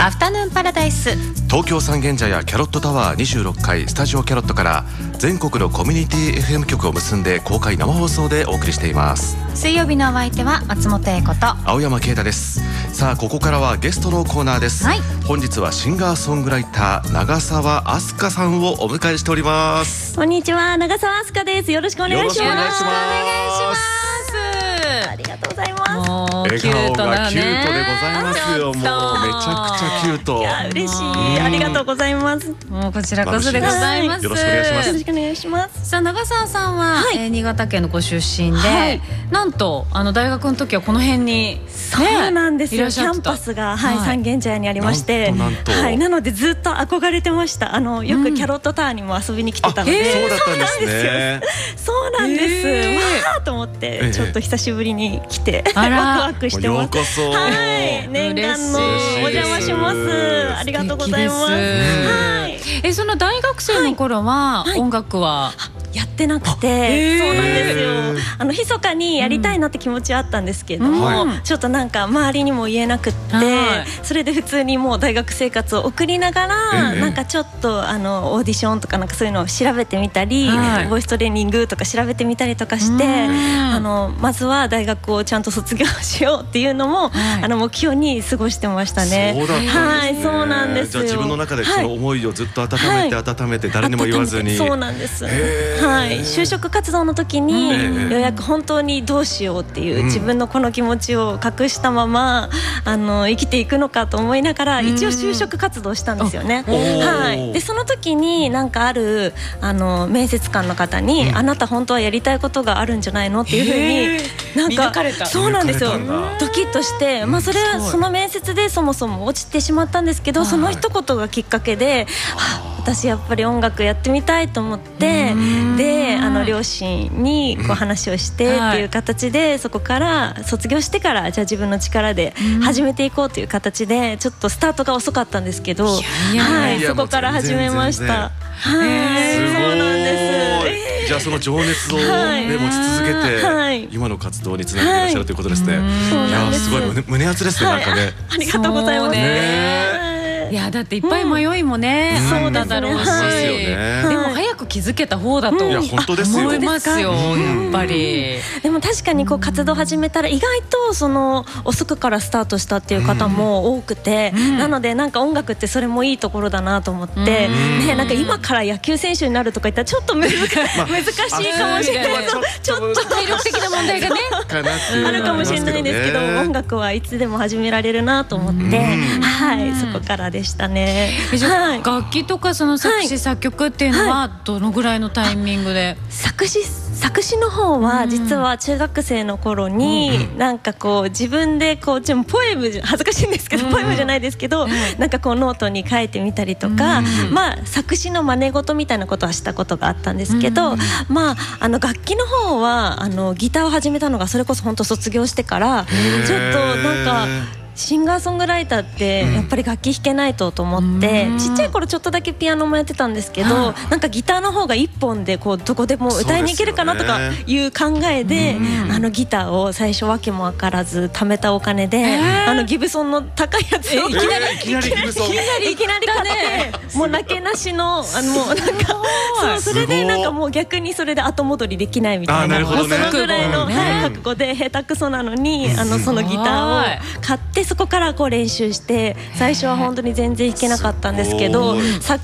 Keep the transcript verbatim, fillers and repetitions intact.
アフタヌーンパラダイス。 東京三軒茶屋キャロットタワーにじゅうろっかいスタジオキャロットから全国のコミュニティ エフエム 局を結んで公開生放送でお送りしています。 水曜日のお相手は松本英子と青山啓太です。さあここからはゲストのコーナーです、はい、本日はシンガーソングライター長澤飛鳥さんをお迎えしております。 こんにちは、長澤飛鳥です。よろしくお願いします。 よろしくお願いします。 ありがとうございます。 もう笑顔がキュートでございますよ。もうめちゃくちゃキュート。 いや嬉しい、ありがとうございます。 もうこちらこそでございます。 よろしくお願いします。 よろしくお願いします。 さあ長澤さんは、はいえー、新潟県のご出身で、はい、なんとあの大学の時はこの辺に、ね、 そうなんですよ。キャンパスが、はいはい、三軒茶屋にありまして、 なんとなんと、 はい、なのでずっと憧れてました。あのよくキャロットタワーにも遊びに来てたので、 うん、そうだったんですね。 そうなんです。わーと思って、えー、ちょっと久しぶりに来てワクワクしてます。 ようこそ。 はい、念願のお邪魔します。ありがとうございます。はい。 え、その大学生の頃は、はい、音楽はやってなくて、そうなんですよ。あの密かにやりたいなって気持ちはあったんですけれども、うん、ちょっとなんか周りにも言えなくって、はい、それで普通にもう大学生活を送りながら、なんかちょっとあのオーディションとかなんかそういうのを調べてみたり、はい、ボイストレーニングとか調べてみたりとかして、あのまずは大学をちゃんと卒業しようっていうのも、はい、あの目標に過ごしてましたね。 そうだったんですね。 はい、そうなんですよ。 じゃあ自分の中でその思いをずっと温めて温めて誰にも言わずに、 そうなんです。はい、就職活動の時にようやく本当にどうしようっていう、うん、自分のこの気持ちを隠したままあの生きていくのかと思いながら、一応就職活動したんですよね。はい、でその時になんかあるあの面接官の方に、うん、あなた本当はやりたいことがあるんじゃないのっていうふうになんかそうなんですよ。ドキッとして、まあ、それはその面接でそもそも落ちてしまったんですけど、その一言がきっかけで、はあ、私やっぱり音楽やってみたいと思って、であの両親にこう話をしてっていう形で、そこから卒業してからじゃあ自分の力で始めていこうという形で、ちょっとスタートが遅かったんですけど、はい、そこから始めました。はい、そうなんです。 じゃあその情熱を、ね、持ち続けて、はい、今の活動につなげていらっしゃるということですね。いやすごい 胸, 胸熱ですね、なんかね。 ありがとうございます。 いやだっていっぱい迷いもね、うん、あっただろうし、でも早く気づけた方だと思いますよ、やっぱり。 でも確かにこう活動始めたら意外とその遅くからスタートしたっていう方も多くて、うん、なのでなんか音楽ってそれもいいところだなと思って、うん、ね、なんか今から野球選手になるとか言ったらちょっと難しいかもしれない、ちょっと体力的な問題がねあるかもしれないですけど、音楽はいつでも始められるなと思って、はい、そこからでしたね。 はい、楽器とかその作詞作曲っていうのはどのぐらいのタイミングで？ 作詞作詞の方は実は中学生の頃になんかこう自分でこうポエム、恥ずかしいんですけどポエムじゃないですけど、なんかこうノートに書いてみたりとか、まあ作詞の真似事みたいなことはしたことがあったんですけど、まああの楽器の方はあのギターを始めたのがそれこそ本当卒業してから、ちょっとなんかシンガーソングライターってやっぱり楽器弾けないとと思って、うん、ちっちゃい頃ちょっとだけピアノもやってたんですけど、うん、なんかギターの方が一本でこうどこでも歌いに行けるかなとかいう考えで、うん、あのギターを最初わけも分からず貯めたお金で、えー、あのギブソンの高いやつをいきなりいきなりギブソンいきなり買ってもうなけなしのあのもうなんかそうそれでなんかもう逆にそれで後戻りできないみたいな、ね、そのぐらいの、はい、覚悟で下手くそなのにあのそのギターを買ってそこからこう練習して、最初は本当に全然弾けなかったんですけど、